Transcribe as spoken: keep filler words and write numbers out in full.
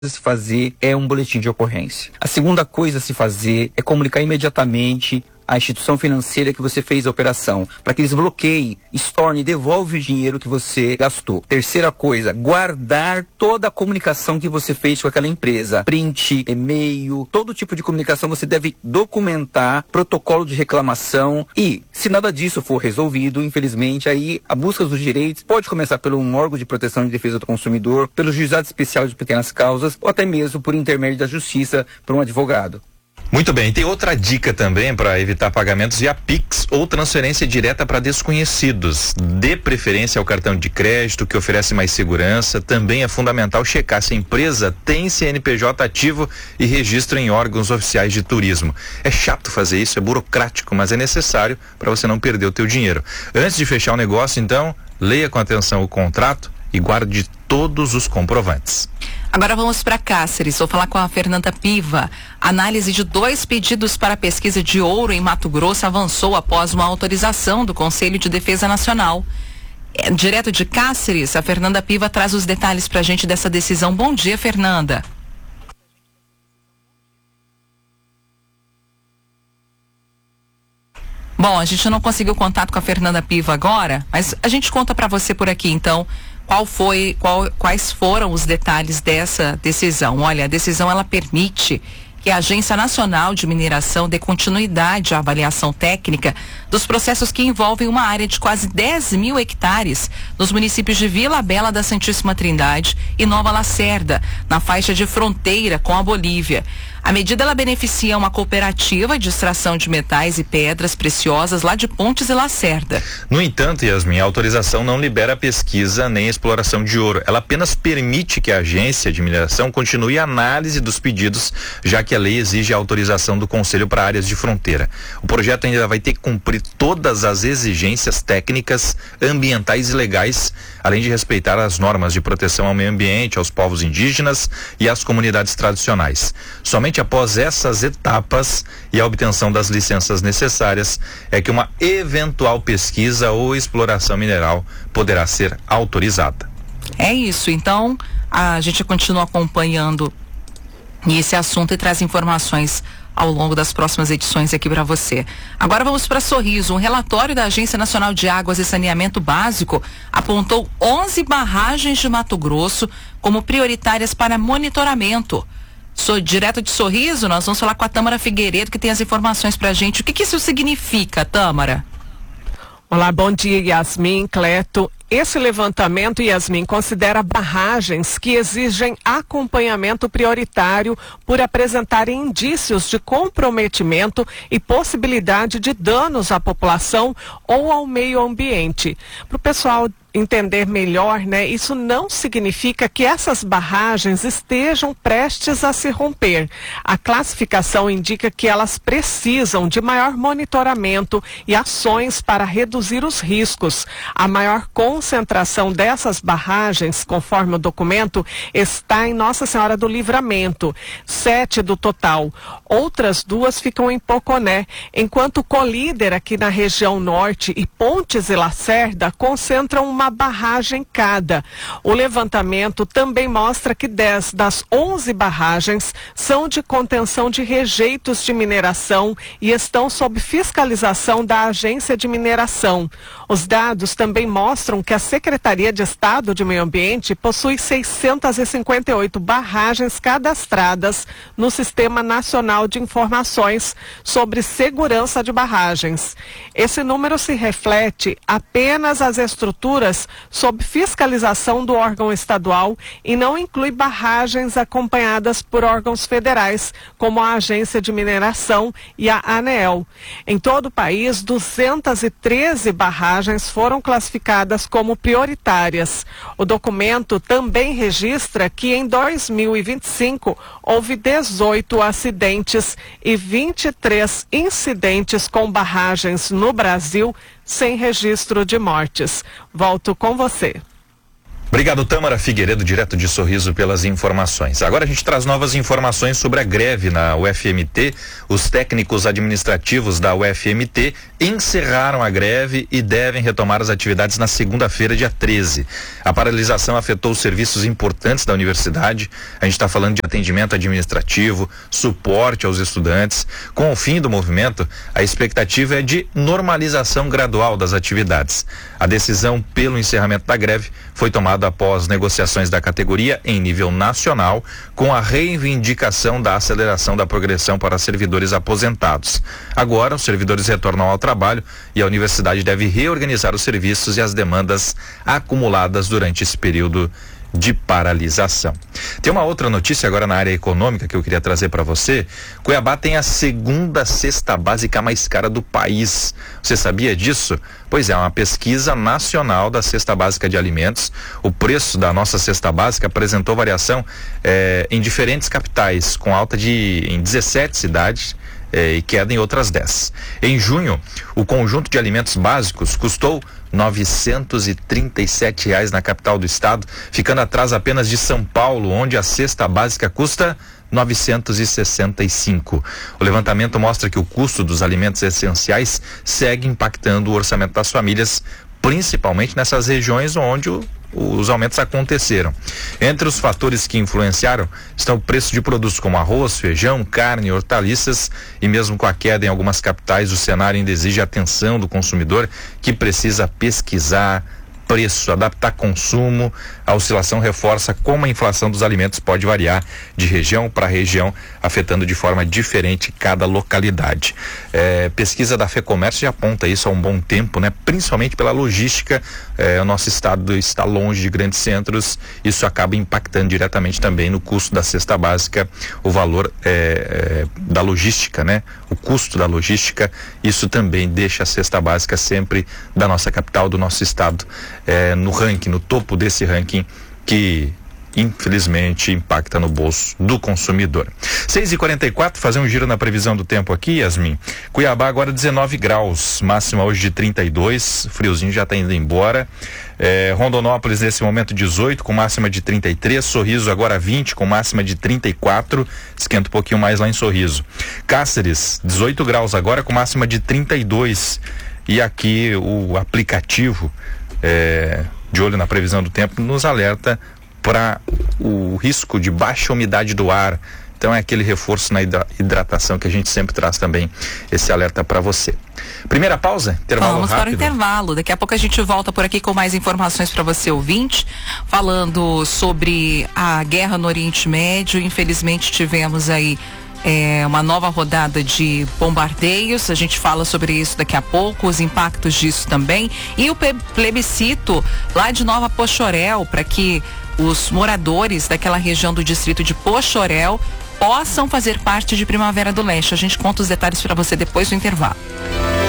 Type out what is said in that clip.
a se fazer é um boletim de ocorrência. A segunda coisa a se fazer é comunicar imediatamente à instituição financeira que você fez a operação, para que eles bloqueiem, estornem e devolvem o dinheiro que você gastou. Terceira coisa, guardar toda a comunicação que você fez com aquela empresa. Print, e-mail, todo tipo de comunicação você deve documentar, protocolo de reclamação e, se nada disso for resolvido, infelizmente, aí a busca dos direitos pode começar pelo um órgão de proteção e defesa do consumidor, pelo juizado especial de pequenas causas ou até mesmo por intermédio da justiça por um advogado. Muito bem, tem outra dica também para evitar pagamentos via Pix ou transferência direta para desconhecidos. Dê preferência ao cartão de crédito, que oferece mais segurança. Também é fundamental checar se a empresa tem C N P J ativo e registro em órgãos oficiais de turismo. É chato fazer isso, é burocrático, mas é necessário para você não perder o teu dinheiro. Antes de fechar o negócio, então, leia com atenção o contrato e guarde todos os comprovantes. Agora vamos para Cáceres, vou falar com a Fernanda Piva. A análise de dois pedidos para pesquisa de ouro em Mato Grosso avançou após uma autorização do Conselho de Defesa Nacional. É, direto de Cáceres, a Fernanda Piva traz os detalhes para a gente dessa decisão. Bom dia, Fernanda. Bom, a gente não conseguiu contato com a Fernanda Piva agora, mas a gente conta para você por aqui, então, qual foi, qual, quais foram os detalhes dessa decisão. Olha, a decisão ela permite que a Agência Nacional de Mineração dê continuidade à avaliação técnica dos processos que envolvem uma área de quase dez mil hectares nos municípios de Vila Bela da Santíssima Trindade e Nova Lacerda, na faixa de fronteira com a Bolívia. A medida ela beneficia uma cooperativa de extração de metais e pedras preciosas lá de Pontes e Lacerda. No entanto, Yasmin, a autorização não libera a pesquisa nem a exploração de ouro. Ela apenas permite que a agência de mineração continue a análise dos pedidos, já que a lei exige a autorização do Conselho para áreas de fronteira. O projeto ainda vai ter que cumprir todas as exigências técnicas, ambientais e legais, além de respeitar as normas de proteção ao meio ambiente, aos povos indígenas e às comunidades tradicionais. Somente após essas etapas e a obtenção das licenças necessárias é que uma eventual pesquisa ou exploração mineral poderá ser autorizada. É isso, então a gente continua acompanhando esse assunto e traz informações ao longo das próximas edições aqui para você. Agora vamos para Sorriso. Um relatório da Agência Nacional de Águas e Saneamento Básico apontou onze barragens de Mato Grosso como prioritárias para monitoramento. Sou direto de Sorriso, nós vamos falar com a Tâmara Figueiredo, que tem as informações pra gente. O que que isso significa, Tâmara? Olá, bom dia, Yasmin, Cleto. Esse levantamento, Yasmin, considera barragens que exigem acompanhamento prioritário por apresentarem indícios de comprometimento e possibilidade de danos à população ou ao meio ambiente. Para o pessoal entender melhor, né? Isso não significa que essas barragens estejam prestes a se romper. A classificação indica que elas precisam de maior monitoramento e ações para reduzir os riscos. A maior concentração dessas barragens, conforme o documento, está em Nossa Senhora do Livramento, sete do total. Outras duas ficam em Poconé, enquanto Colíder, aqui na região norte, e Pontes e Lacerda concentram uma uma barragem cada. O levantamento também mostra que dez das onze barragens são de contenção de rejeitos de mineração e estão sob fiscalização da Agência de Mineração. Os dados também mostram que a Secretaria de Estado de Meio Ambiente possui seiscentas e cinquenta e oito barragens cadastradas no Sistema Nacional de Informações sobre Segurança de Barragens. Esse número se reflete apenas as estruturas sob fiscalização do órgão estadual e não inclui barragens acompanhadas por órgãos federais, como a Agência de Mineração e a ANEEL. Em todo o país, duzentas e treze barragens foram classificadas como prioritárias. O documento também registra que em dois mil e vinte e cinco houve dezoito acidentes e vinte e três incidentes com barragens no Brasil, sem registro de mortes. Volto com você. Obrigado, Tâmara Figueiredo, direto de Sorriso, pelas informações. Agora a gente traz novas informações sobre a greve na U F M T. Os técnicos administrativos da U F M T encerraram a greve e devem retomar as atividades na segunda-feira, dia treze. A paralisação afetou os serviços importantes da universidade. A gente está falando de atendimento administrativo, suporte aos estudantes. Com o fim do movimento, a expectativa é de normalização gradual das atividades. A decisão pelo encerramento da greve foi tomada após negociações da categoria em nível nacional, com a reivindicação da aceleração da progressão para servidores aposentados. Agora, os servidores retornam ao trabalho e a universidade deve reorganizar os serviços e as demandas acumuladas durante esse período de paralisação. Tem uma outra notícia agora na área econômica que eu queria trazer para você. Cuiabá tem a segunda cesta básica mais cara do país. Você sabia disso? Pois é, uma pesquisa nacional da cesta básica de alimentos. O preço da nossa cesta básica apresentou variação eh, em diferentes capitais, com alta de em dezessete cidades eh, e queda em outras dez. Em junho, o conjunto de alimentos básicos custou novecentos e trinta e sete reais na capital do estado, ficando atrás apenas de São Paulo, onde a cesta básica custa novecentos e sessenta e cinco. O levantamento mostra que o custo dos alimentos essenciais segue impactando o orçamento das famílias, principalmente nessas regiões onde o os aumentos aconteceram. Entre os fatores que influenciaram estão o preço de produtos como arroz, feijão, carne, hortaliças, e mesmo com a queda em algumas capitais, o cenário ainda exige a atenção do consumidor, que precisa pesquisar preço, adaptar consumo. A oscilação reforça como a inflação dos alimentos pode variar de região para região, afetando de forma diferente cada localidade. É, pesquisa da FEComércio já aponta isso há um bom tempo, né? Principalmente pela logística. É, o nosso estado está longe de grandes centros, isso acaba impactando diretamente também no custo da cesta básica, o valor é, é, da logística, né? O custo da logística, isso também deixa a cesta básica sempre da nossa capital, do nosso estado, É, no ranking, no topo desse ranking, que infelizmente impacta no bolso do consumidor. seis e quarenta e quatro, fazer um giro na previsão do tempo aqui, Yasmin. Cuiabá agora dezenove graus, máxima hoje de trinta e dois, friozinho já está indo embora. É, Rondonópolis nesse momento dezoito, com máxima de trinta e três, Sorriso agora vinte, com máxima de trinta e quatro, esquenta um pouquinho mais lá em Sorriso. Cáceres, dezoito graus agora, com máxima de trinta e dois, e aqui o aplicativo É, de olho na previsão do tempo nos alerta para o risco de baixa umidade do ar. Então é aquele reforço na hidratação que a gente sempre traz também, esse alerta para você. Primeira pausa, intervalo Vamos rápido. para o intervalo. Daqui a pouco a gente volta por aqui com mais informações para você, ouvinte, falando sobre a guerra no Oriente Médio. Infelizmente tivemos aí É uma nova rodada de bombardeios, a gente fala sobre isso daqui a pouco, os impactos disso também, e o plebiscito lá de Nova Poxoréu, para que os moradores daquela região do distrito de Poxoréu possam fazer parte de Primavera do Leste. A gente conta os detalhes para você depois do intervalo.